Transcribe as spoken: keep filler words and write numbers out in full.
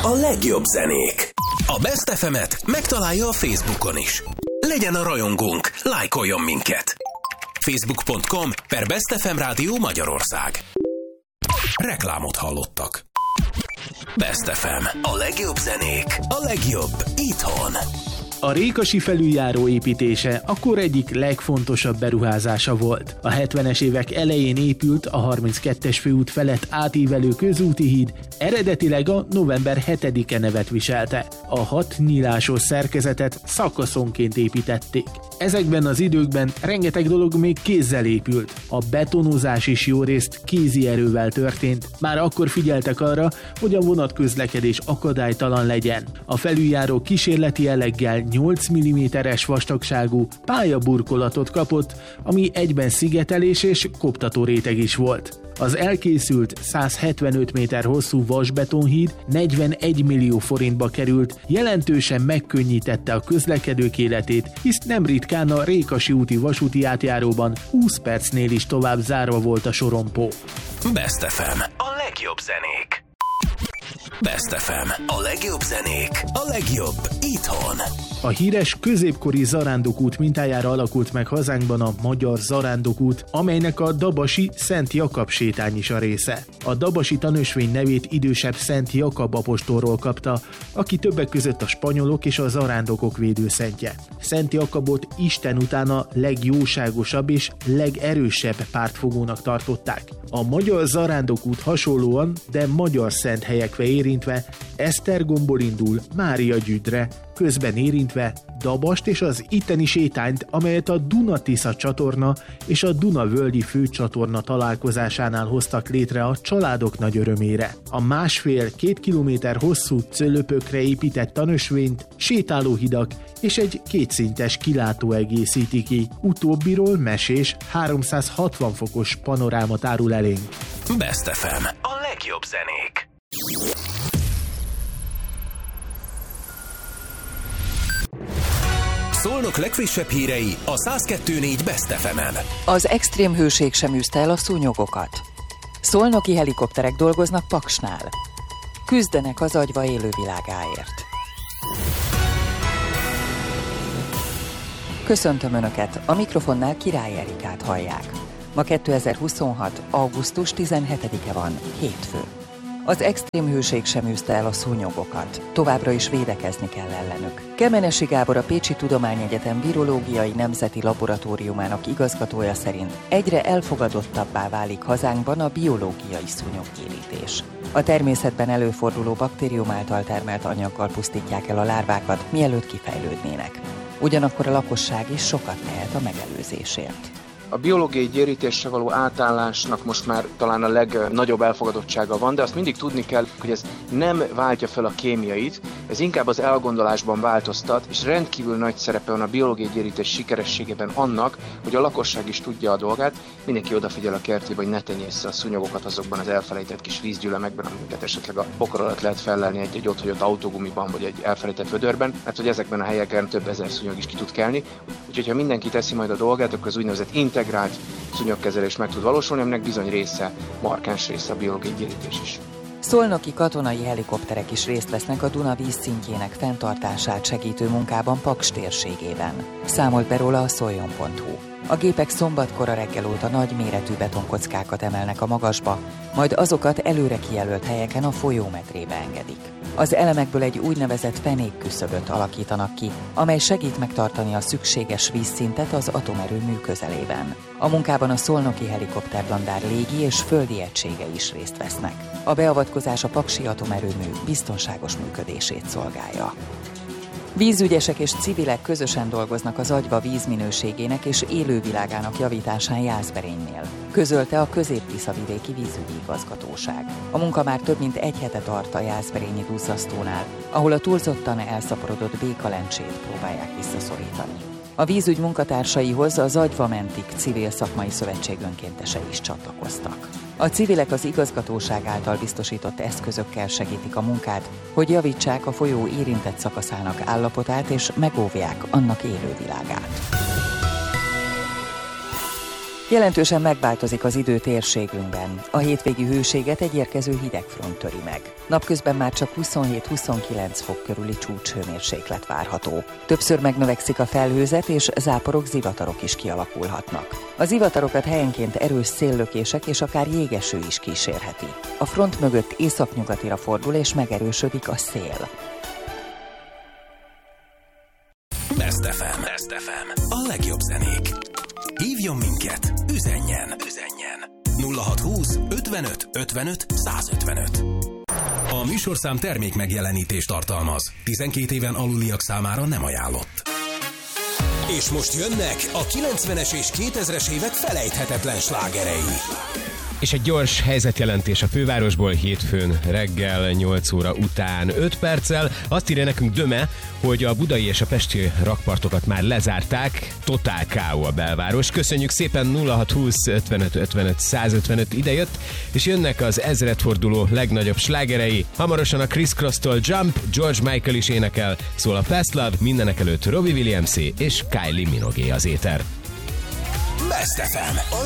A legjobb zenék. A Best ef emet megtalálja a Facebookon is. Legyen a rajongónk, lájkoljon minket. facebook pont com per Best ef em Rádió Magyarország. Reklámot hallottak. Best ef em. A legjobb zenék. A legjobb itthon. A Rékasi felüljáró építése akkor egyik legfontosabb beruházása volt. A hetvenes évek elején épült a harminckettes főút felett átívelő közúti híd, eredetileg a november hetedike nevet viselte. A hat nyílásos szerkezetet szakaszonként építették. Ezekben az időkben rengeteg dolog még kézzel épült. A betonozás is jó részt kézi erővel történt. Már akkor figyeltek arra, hogy a vonatközlekedés akadálytalan legyen. A felüljáró kísérleti jelleggel nyolc milliméteres vastagságú pályaburkolatot kapott, ami egyben szigetelés és koptató réteg is volt. Az elkészült száz hetvenöt méter hosszú vasbetonhíd negyvenegy millió forintba került, jelentősen megkönnyítette a közlekedők életét, hisz nem ritkán a Rékasi úti vasúti átjáróban húsz percnél is tovább zárva volt a sorompó. Best ef em. A legjobb zenék. Best ef em. A legjobb zenék. A legjobb itthon. A híres középkori zarándokút mintájára alakult meg hazánkban a magyar zarándokút, amelynek a dabasi Szent Jakab sétány is a része. A dabasi tanösvény nevét idősebb Szent Jakab apostolról kapta, aki többek között a spanyolok és a zarándokok védőszentje. Szent Jakabot Isten után a legjóságosabb és legerősebb pártfogónak tartották. A magyar zarándokút hasonlóan, de magyar szent helyekre érintve Esztergomból indul Mária Gyüdre, közben érintve Dabast és az itteni sétányt, amelyet a Duna-Tisza csatorna és a Duna-völgyi főcsatorna találkozásánál hoztak létre a családok nagy örömére. A másfél-két kilométer hosszú cöllöpökre épített tanösvényt sétálóhidak és egy kétszintes kilátó egészíti ki. Utóbbiról mesés háromszázhatvan fokos panorámat árul elénk. Best ef em. A legjobb zenék. Szolnok legfrissebb hírei a száz kettő pont négy Best ef emen. Az extrém hőség sem űzte el a szúnyogokat. Szolnoki helikopterek dolgoznak Paksnál. Küzdenek az agyva élővilágáért. Köszöntöm Önöket, a mikrofonnál Király Erikát hallják. Ma kétezer-huszonhat. augusztus tizenhetedike van, hétfő. Az extrém hőség sem űzte el a szúnyogokat. Továbbra is védekezni kell ellenük. Kemenesi Gábor, a Pécsi Tudományegyetem Virológiai Nemzeti Laboratóriumának igazgatója szerint egyre elfogadottabbá válik hazánkban a biológiai szúnyoggyérítés. A természetben előforduló baktérium által termelt anyaggal pusztítják el a lárvákat, mielőtt kifejlődnének. Ugyanakkor a lakosság is sokat tehet a megelőzésért. A biológiai gyérítésre való átállásnak most már talán a legnagyobb elfogadottsága van, de azt mindig tudni kell, hogy ez nem váltja fel a kémiait, ez inkább az elgondolásban változtat, és rendkívül nagy szerepe van a biológiai gyérítés sikerességében annak, hogy a lakosság is tudja a dolgát, mindenki odafigyel a kertjébe, hogy ne tenyéssze a szúnyogokat azokban az elfelejtett kis vízgyülemekben, amiket esetleg a pokol alatt lehet fellelni egy-egy otthagyott autógumiban, vagy egy elfelejtett vödörben, mert hogy ezekben a helyeken több ezer szúnyog is ki tud kelni. Úgyhogy ha mindenki teszi majd a dolgát, akkor az úgynevezett integrált szúnyogkezelés meg tud valósulni, aminek bizony része, markáns része a biológiai gyérítés is. Szolnoki katonai helikopterek is részt vesznek a Duna vízszintjének fenntartását segítő munkában Paks térségében. Számolt be róla a szoljon pont hu. A gépek szombatkora reggel óta nagy méretű betonkockákat emelnek a magasba, majd azokat előre kijelölt helyeken a folyó medrébe engedik. Az elemekből egy úgynevezett fenékküszöböt alakítanak ki, amely segít megtartani a szükséges vízszintet az atomerőmű közelében. A munkában a szolnoki helikopterdandár légi és földi egysége is részt vesznek. A beavatkozás a paksi atomerőmű biztonságos működését szolgálja. Vízügyesek és civilek közösen dolgoznak az agyva vízminőségének és élővilágának javításán Jászberénynél, közölte a Közép-Tiszavidéki Vízügyi Igazgatóság. A munka már több mint egy hete tart a jászberényi duzzasztónál, ahol a túlzottan elszaporodott békalencsét próbálják visszaszorítani. A vízügy munkatársaihoz az Agyva Mentik civil szakmai szövetség önkéntesei is csatlakoztak. A civilek az igazgatóság által biztosított eszközökkel segítik a munkát, hogy javítsák a folyó érintett szakaszának állapotát és megóvják annak élővilágát. Jelentősen megváltozik az idő térségünkben. A hétvégi hőséget egy érkező hidegfront töri meg. Napközben már csak huszonhét-huszonkilenc fok körüli csúcshőmérséklet várható. Többször megnövekszik a felhőzet, és záporok, zivatarok is kialakulhatnak. A zivatarokat helyenként erős széllökések és akár jégeső is kísérheti. A front mögött északnyugatira fordul, és megerősödik a szél. Best ef em. Best ef em. A legjobb zenék. Hívjon minket, üzenjen, üzenjen. nulla hatszázhúsz ötvenöt ötvenöt százötvenöt. A műsorszám termék megjelenítést tartalmaz. tizenkét éven aluliak számára nem ajánlott. És most jönnek a kilencvenes és kétezres évek felejthetetlen slágerei. És egy gyors helyzetjelentés a fővárosból hétfőn reggel nyolc óra után öt perccel. Azt írja nekünk Döme, hogy a budai és a pesti rakpartokat már lezárták, totál ká ó a belváros. Köszönjük szépen, nulla hatszázhúsz ötvenöt ötvenöt százötvenöt idejött, és jönnek az ezredforduló legnagyobb slágerei. Hamarosan a Criss Cross-tól Jump, George Michael is énekel, szól a Fast Love, mindenek előtt Robbie Williams és Kylie Minogue az éter. Best ef em.